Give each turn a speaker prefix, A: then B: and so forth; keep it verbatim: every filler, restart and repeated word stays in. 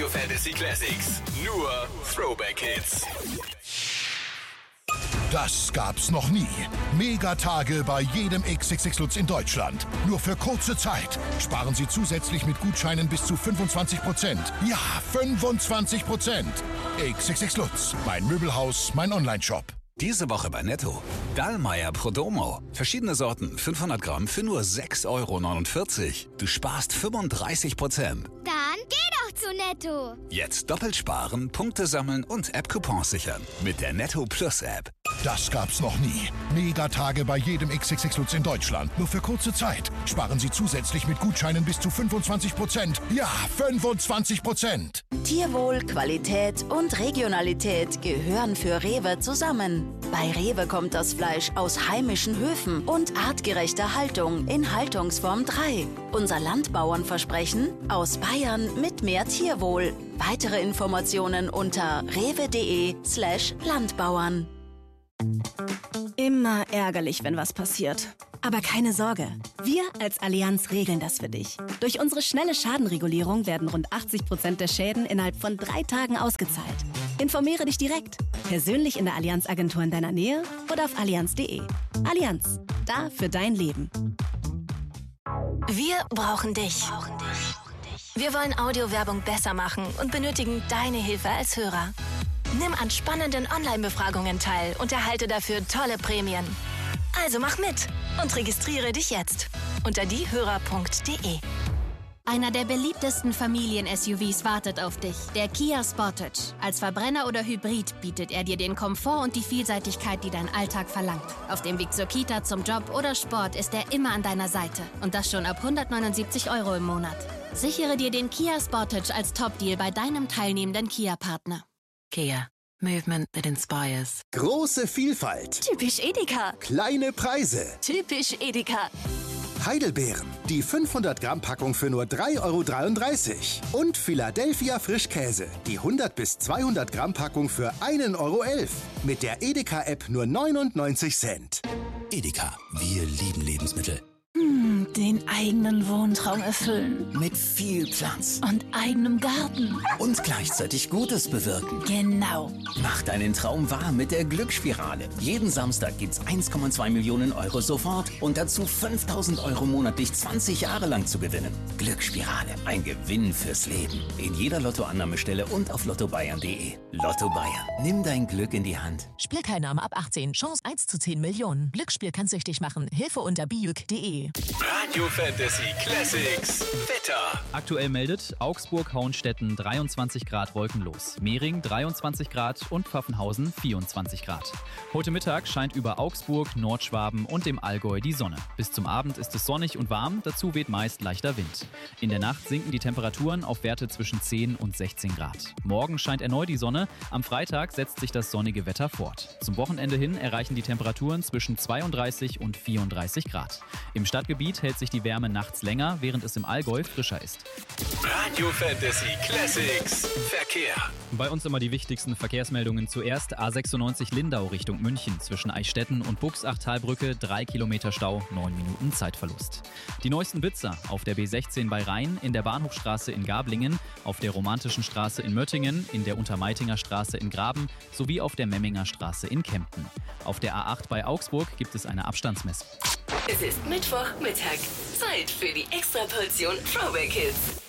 A: Fantasy Classics. Nur Throwback-Hits.
B: Das gab's noch nie. Megatage bei jedem X X X Lutz in Deutschland. Nur für kurze Zeit. Sparen Sie zusätzlich mit Gutscheinen bis zu fünfundzwanzig Prozent. Ja, fünfundzwanzig Prozent. X X X Lutz. Mein Möbelhaus, mein Onlineshop.
C: Diese Woche bei Netto. Dallmayr Prodomo. Verschiedene Sorten, fünfhundert Gramm für nur sechs Euro neunundvierzig. Du sparst fünfunddreißig Prozent.
D: Dann geh doch zu Netto.
C: Jetzt doppelt sparen, Punkte sammeln und App-Coupons sichern. Mit der Netto Plus App.
B: Das gab's noch nie. Megatage bei jedem X X X Lutz in Deutschland. Nur für kurze Zeit. Sparen Sie zusätzlich mit Gutscheinen bis zu fünfundzwanzig Prozent. Ja, fünfundzwanzig Prozent.
E: Tierwohl, Qualität und Regionalität gehören für Rewe zusammen. Bei Rewe kommt das Fleisch aus heimischen Höfen und artgerechter Haltung in Haltungsform drei. Unser Landbauernversprechen: aus Bayern mit mehr Tierwohl. Weitere Informationen unter rewe.de slash Landbauern.
F: Immer ärgerlich, wenn was passiert. Aber keine Sorge, wir als Allianz regeln das für dich. Durch unsere schnelle Schadenregulierung werden rund achtzig Prozent der Schäden innerhalb von drei Tagen ausgezahlt. Informiere dich direkt, persönlich in der Allianz-Agentur in deiner Nähe oder auf allianz punkt de. Allianz, da für dein Leben.
G: Wir brauchen dich. Wir wollen Audiowerbung besser machen und benötigen deine Hilfe als Hörer. Nimm an spannenden Online-Befragungen teil und erhalte dafür tolle Prämien. Also mach mit und registriere dich jetzt unter diehörer punkt de.
H: Einer der beliebtesten Familien-S U Vs wartet auf dich, der Kia Sportage. Als Verbrenner oder Hybrid bietet er dir den Komfort und die Vielseitigkeit, die dein Alltag verlangt. Auf dem Weg zur Kita, zum Job oder Sport ist er immer an deiner Seite. Und das schon ab hundertneunundsiebzig Euro im Monat. Sichere dir den Kia Sportage als Top-Deal bei deinem teilnehmenden Kia-Partner.
G: Kia. Movement that inspires.
I: Große Vielfalt.
G: Typisch Edeka.
I: Kleine Preise.
G: Typisch Edeka.
I: Heidelbeeren. Die fünfhundert Gramm Packung für nur drei Euro dreiunddreißig. Und Philadelphia Frischkäse. Die hundert bis zweihundert Gramm Packung für ein Euro elf. Mit der Edeka-App nur neunundneunzig Cent.
C: Edeka, wir lieben Lebensmittel.
F: Hm, den eigenen Wohntraum erfüllen.
C: Mit viel Platz.
F: Und eigenem Garten.
C: Und gleichzeitig Gutes bewirken.
F: Genau.
C: Mach deinen Traum wahr mit der Glücksspirale. Jeden Samstag gibt's eins Komma zwei Millionen Euro sofort und dazu fünftausend Euro monatlich zwanzig Jahre lang zu gewinnen. Glücksspirale, ein Gewinn fürs Leben. In jeder Lottoannahmestelle und auf lotto bayern punkt de. Lotto Bayern, nimm dein Glück in die Hand.
J: Spielteilnahme ab achtzehn, Chance eins zu zehn Millionen. Glücksspiel kann süchtig machen. Hilfe unter bijuk punkt de.
A: Radio Fantasy Classics Wetter.
K: Aktuell meldet Augsburg-Hauenstetten dreiundzwanzig Grad wolkenlos, Mehring dreiundzwanzig Grad und Pfaffenhausen vierundzwanzig Grad. Heute Mittag scheint über Augsburg, Nordschwaben und dem Allgäu die Sonne. Bis zum Abend ist es sonnig und warm, dazu weht meist leichter Wind. In der Nacht sinken die Temperaturen auf Werte zwischen zehn und sechzehn Grad. Morgen scheint erneut die Sonne, am Freitag setzt sich das sonnige Wetter fort. Zum Wochenende hin erreichen die Temperaturen zwischen zweiunddreißig und vierunddreißig Grad. Im Stadtgebiet hält sich die Wärme nachts länger, während es im Allgäu frischer ist.
A: Radio Fantasy Classics Verkehr.
K: Bei uns immer die wichtigsten Verkehrsmeldungen. Zuerst A sechsundneunzig Lindau Richtung München. Zwischen Eichstätten und Buchsachtalbrücke drei Kilometer Stau, neun Minuten Zeitverlust. Die neuesten Blitzer auf der B sechzehn bei Rhein, in der Bahnhofstraße in Gablingen, auf der Romantischen Straße in Möttingen, in der Untermeitinger Straße in Graben sowie auf der Memminger Straße in Kempten. Auf der A acht bei Augsburg gibt es eine Abstandsmessung.
G: Es ist Mittwochmittag. Zeit für die Extraportion Throwback Hits.